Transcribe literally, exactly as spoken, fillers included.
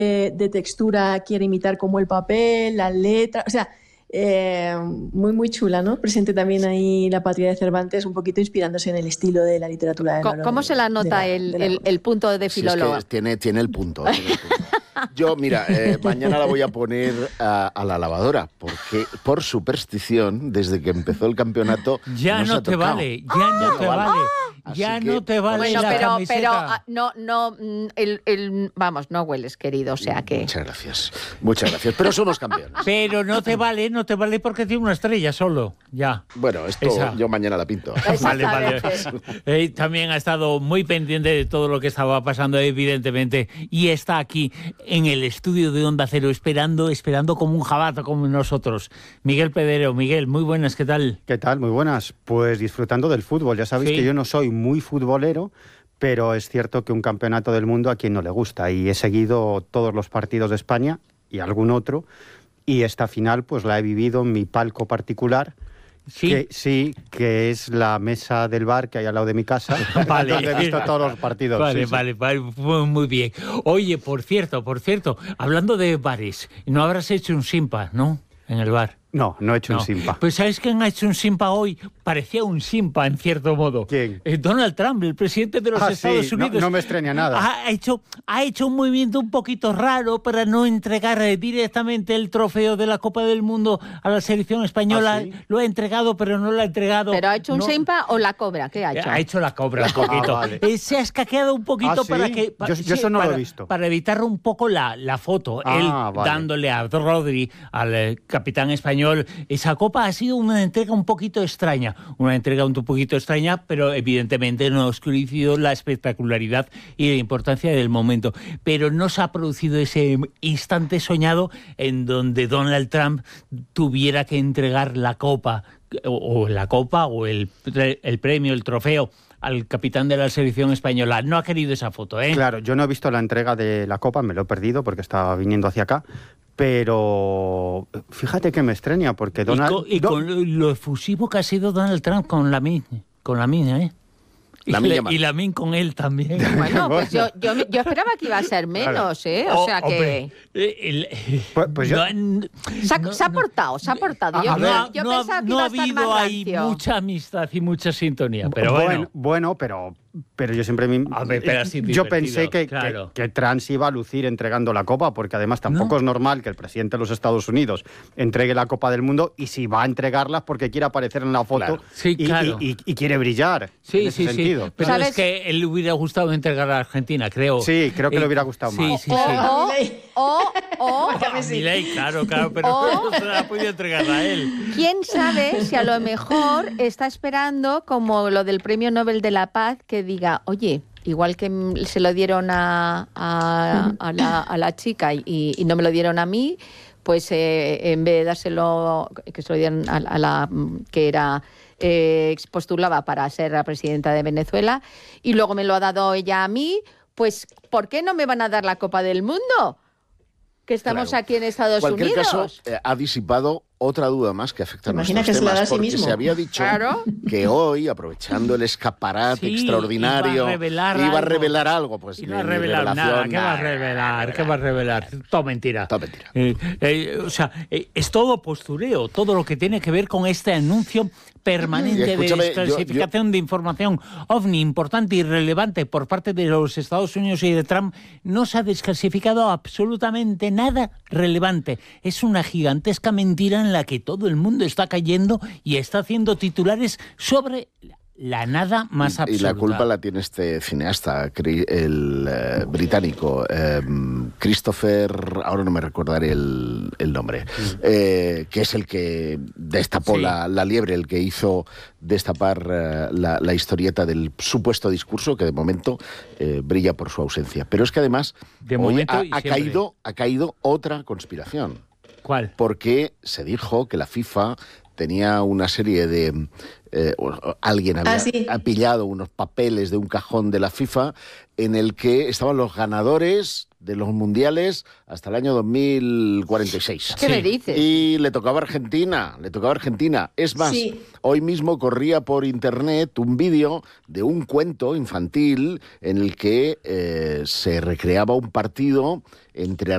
de, de textura quiere imitar como el papel, la letra, o sea, eh, muy muy chula, ¿no? Presente también ahí La Patria de Cervantes, un poquito inspirándose en el estilo de la literatura de ¿Cómo, ¿cómo de, se la nota de la, el, de la... el, el punto de filólogo? Sí, es que tiene, tiene el punto. Tiene el punto. Yo, mira, eh, mañana la voy a poner a, a la lavadora, porque por superstición, desde que empezó el campeonato, ya no, no se ha te tocado. vale, ya no te vale. Ya Así no que- te vale Bueno, la pero, camiseta. pero ah, no, no, mm, el, el, vamos, no hueles, querido, o sea que... Muchas gracias, muchas gracias. Pero somos campeones. Pero no te vale, no te vale porque tiene una estrella solo, ya. Bueno, esto Esa. yo mañana la pinto. Vale, vale. Exactamente. Eh, también ha estado muy pendiente de todo lo que estaba pasando, evidentemente, y está aquí en el estudio de Onda Cero, esperando, esperando como un jabato, como nosotros. Miguel Pedrero. Miguel, muy buenas, ¿qué tal? ¿Qué tal? Muy buenas. Pues disfrutando del fútbol. Ya sabéis Sí. que yo no soy muy futbolero, pero es cierto que un campeonato del mundo a quien no le gusta. Y he seguido todos los partidos de España y algún otro. Y esta final pues la he vivido en mi palco particular. Sí. Que, sí, que es la mesa del bar que hay al lado de mi casa, Vale. donde he visto todos los partidos. Vale, Sí, sí. vale, vale, muy muy bien. Oye, por cierto, por cierto, hablando de bares, no habrás hecho un simpa, ¿no? En el bar. No, no he hecho No. un simpa. Pues ¿sabes quién ha hecho un simpa hoy? Parecía un simpa, en cierto modo. ¿Quién? Eh, Donald Trump, el presidente de los Ah, Estados sí, no- Unidos. no me extraña nada. Ha hecho, ha hecho un movimiento un poquito raro para no entregar eh, directamente el trofeo de la Copa del Mundo a la selección española. ¿Ah, sí? Lo ha entregado, pero no lo ha entregado. ¿Pero ha hecho un No- simpa o la cobra? ¿Qué ha hecho? Ha hecho la cobra un poquito. Ah, vale. Eh, se ha escaqueado un poquito ¿Ah, sí? para que... pa- Yo- yo eso no lo he para- visto. Para evitar un poco la, la foto. Ah, Él vale. dándole a Rodri, al eh, capitán español, esa copa ha sido una entrega un poquito extraña. Una entrega un poquito extraña, pero evidentemente no ha oscurecido la espectacularidad y la importancia del momento. Pero no se ha producido ese instante soñado en donde Donald Trump tuviera que entregar la copa, o, o la copa, o el, pre- el premio, el trofeo, al capitán de la selección española. No ha querido esa foto, ¿eh? Claro, yo no he visto la entrega de la Copa, me lo he perdido porque estaba viniendo hacia acá, pero fíjate que me extraña porque Y, Donald... con, y Do- con lo efusivo que ha sido Donald Trump con Lamin, con Lamin, ¿eh? Y, Lamin le- Yamal. y Lamin con él también. Bueno, pues yo, Bueno. yo, yo esperaba que iba a ser menos, ¿eh? O Oh, sea hombre, que... eh, el- Pues- pues yo- no han- Se ha, no- se ha no- portado, se ha portado. Yo, A yo- ver, yo no ha- pensaba que no iba ha a estar habido más ahí rancio. mucha amistad y mucha sintonía, pero bueno, bueno. bueno, pero, pero yo siempre me- A ver, pero ha sido yo divertido, pensé que, claro. que, que Trump se iba a lucir entregando la Copa, porque además tampoco No. es normal que el presidente de los Estados Unidos entregue la Copa del Mundo, y si va a entregarla es porque quiere aparecer en la foto Claro. Sí, y, claro. y- y- y quiere brillar Sí, en ese sí, sí. sentido. Pero ¿Sabes? es que él le hubiera gustado entregar a Argentina, creo. Sí, creo que le Eh, hubiera gustado sí, más. Sí, sí, O, sí. o, o, o, A Milei, claro, claro, pero O- no se la ha podido entregar a él. quién sabe si a lo mejor está esperando como lo del Premio Nobel de la Paz, que diga, oye, igual que mm, se lo dieron a, a, a la, a la chica y, y no me lo dieron a mí, pues eh, en vez de dárselo, que se lo dieron a, a la mm, que era... Eh, postulaba para ser la presidenta de Venezuela y luego me lo ha dado ella a mí, pues ¿por qué no me van a dar la Copa del Mundo? Que estamos Claro. aquí en Estados Cualquier Unidos. caso, eh, ha disipado otra duda más que afecta a ¿Te imaginas nuestros que se la da temas, a sí porque mismo? se había dicho Claro. que hoy, aprovechando el escaparate Sí, extraordinario, iba a revelar iba a algo. revelar algo. Pues Y ni- no ha ni revelado nada. revelación, ¿Qué va a nada, revelar? ¿Qué va a revelar? Todo mentira. Todo mentira. Eh, eh, o sea, eh, es todo postureo, todo lo que tiene que ver con este anuncio permanente Y de escúchame, yo- desclasificación de información ovni importante y relevante por parte de los Estados Unidos y de Trump. No se ha desclasificado absolutamente nada relevante. Es una gigantesca mentira en la que todo el mundo está cayendo y está haciendo titulares sobre la nada más Y absoluta. la culpa la tiene este cineasta, cri- el eh, británico, eh, Christopher, ahora no me recordaré el, el nombre, eh, que es el que destapó Sí. la, la liebre, el que hizo destapar eh, la, la historieta del supuesto discurso, que de momento eh, brilla por su ausencia. Pero es que además De hoy momento ha, y ha siempre. caído, ha caído otra conspiración. ¿Cuál? Porque se dijo que la FIFA tenía una serie de... eh, o- o alguien había Ah, sí. ha pillado unos papeles de un cajón de la FIFA en el que estaban los ganadores de los mundiales hasta el año dos mil cuarenta y seis. ¿Qué Sí. me dices? Y le tocaba a Argentina, le tocaba a Argentina. Es más, Sí. hoy mismo corría por internet un vídeo de un cuento infantil en el que eh, se recreaba un partido entre